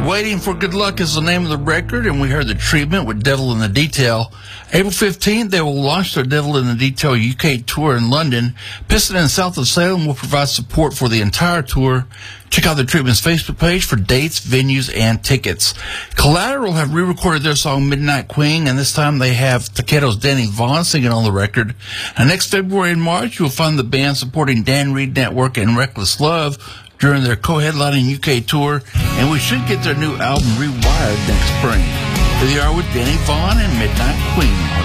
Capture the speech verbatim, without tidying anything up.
Waiting for Good Luck is the name of the record, and we heard The Treatment with Devil in the Detail. April fifteenth, they will launch their Devil in the Detail U K tour in London. Piston and South of Salem will provide support for the entire tour. Check out The Treatment's Facebook page for dates, venues, and tickets. Collateral have re-recorded their song Midnight Queen, and this time they have Takedo's Danny Vaughn singing on the record. And next February and March, you'll find the band supporting Dan Reed Network and Reckless Love during their co-headlining U K tour, and we should get their new album Rewired next spring. Here they are with Danny Vaughn and Midnight Queen.